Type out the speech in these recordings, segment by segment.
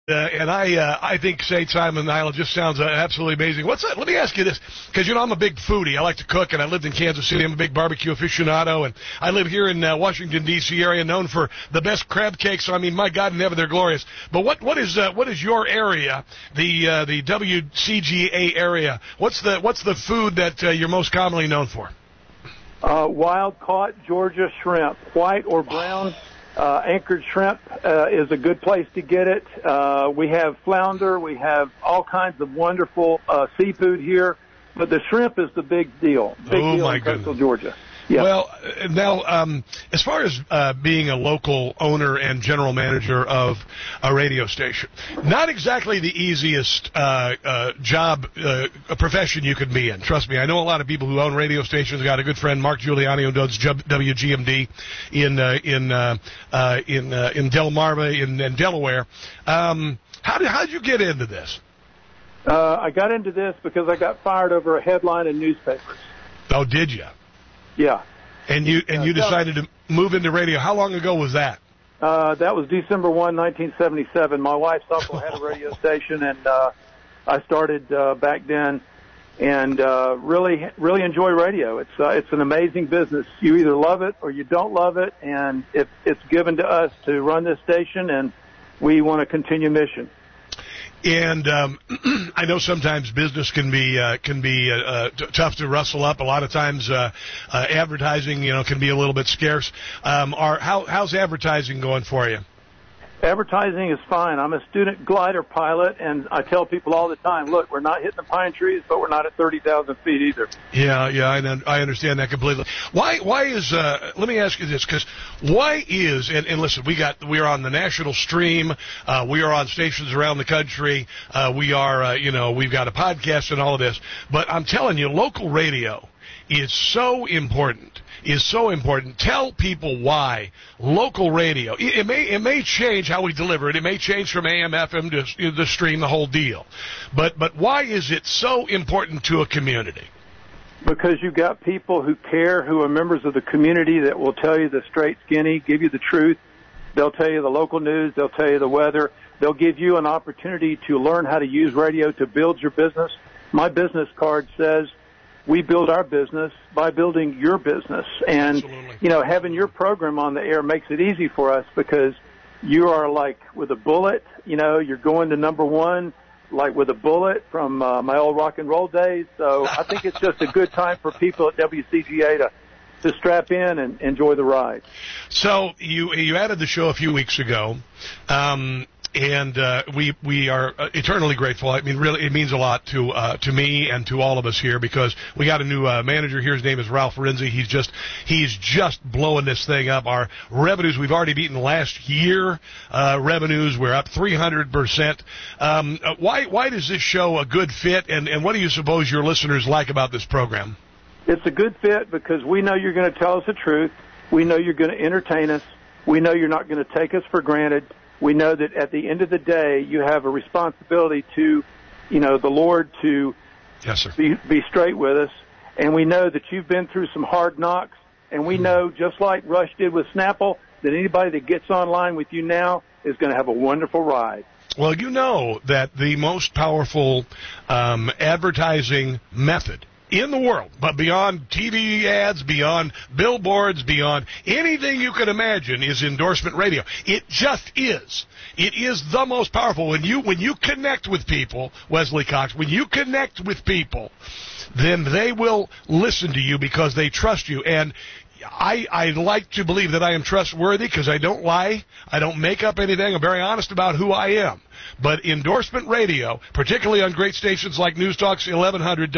And I think St. Simon Island just sounds absolutely amazing. What's that? Let me ask you this, because, I'm a big foodie. I like to cook, and I lived in Kansas City. I'm a big barbecue aficionado, and I live here in Washington, D.C. area, known for the best crab cakes. So, I mean, my God in heaven, they're glorious. But what is your area, the WCGA area? What's the food that you're most commonly known for? Wild-caught Georgia shrimp, white or brown. Anchored shrimp is a good place to get it. We have flounder. We have all kinds of wonderful seafood here. But the shrimp is the big deal. Big deal in coastal Georgia. Yeah. Well, now, as far as being a local owner and general manager of a radio station, not exactly the easiest job, profession you could be in. Trust me, I know a lot of people who own radio stations. I got a good friend, Mark Giuliani, who does WGMD in Delmarva in Delaware. How did you get into this? I got into this because I got fired over a headline in newspapers. Oh, did you? Yeah. And you decided to move into radio. How long ago was that? That was December 1, 1977. My wife's uncle had a radio station, and I started back then, and really enjoy radio. It's an amazing business. You either love it or you don't love it, and it's given to us to run this station, and we want to continue mission. And I know sometimes business can be tough to rustle up. A lot of times advertising, can be a little bit scarce. How's advertising going for you? Advertising is fine. I'm a student glider pilot, and I tell people all the time, look, we're not hitting the pine trees, but we're not at 30,000 feet either. Yeah, I understand that completely. Why is, let me ask you this, because why is, and listen, we are on the national stream, we are on stations around the country, we are, we've got a podcast and all of this, but I'm telling you, local radio is so important. Tell people why local radio. It may change how we deliver it. It may change from AM, FM to the stream, the whole deal. But why is it so important to a community? Because you've got people who care, who are members of the community that will tell you the straight skinny, give you the truth. They'll tell you the local news. They'll tell you the weather. They'll give you an opportunity to learn how to use radio to build your business. My business card says, we build our business by building your business. And, absolutely. Having your program on the air makes it easy for us because you are like with a bullet, you're going to number one, like with a bullet from my old rock and roll days. So I think it's just a good time for people at WCGA to strap in and enjoy the ride. So you added the show a few weeks ago. And we are eternally grateful. I mean, really, it means a lot to me and to all of us here because we got a new manager here. His name is Ralph Renzi. He's just blowing this thing up. Our revenues, we've already beaten last year revenues. We're up 300%. Why is this show a good fit? And what do you suppose your listeners like about this program? It's a good fit because we know you're going to tell us the truth. We know you're going to entertain us. We know you're not going to take us for granted. We know that at the end of the day, you have a responsibility to, the Lord to yes, sir. Be straight with us. And we know that you've been through some hard knocks. And we know, just like Rush did with Snapple, that anybody that gets online with you now is going to have a wonderful ride. Well, you know that the most powerful advertising method in the world, but beyond TV ads, beyond billboards, beyond anything you can imagine, is endorsement radio. It just is. It is the most powerful. When you connect with people, Wesley Cox, when you connect with people, then they will listen to you because they trust you. And I like to believe that I am trustworthy because I don't lie. I don't make up anything. I'm very honest about who I am. But endorsement radio, particularly on great stations like News Talks 1100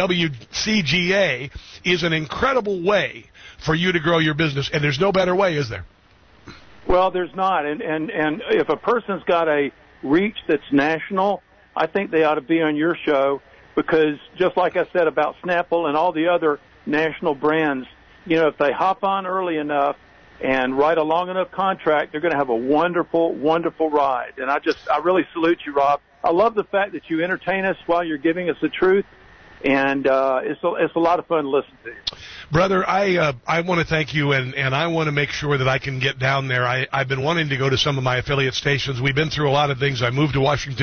WCGA, is an incredible way for you to grow your business. And there's no better way, is there? Well, there's not. And if a person's got a reach that's national, I think they ought to be on your show because just like I said about Snapple and all the other national brands, if they hop on early enough and write a long enough contract, they're going to have a wonderful, wonderful ride. And I really salute you, Rob. I love the fact that you entertain us while you're giving us the truth. And it's a lot of fun to listen to. Brother, I want to thank you, and I want to make sure that I can get down there. I've been wanting to go to some of my affiliate stations. We've been through a lot of things. I moved to Washington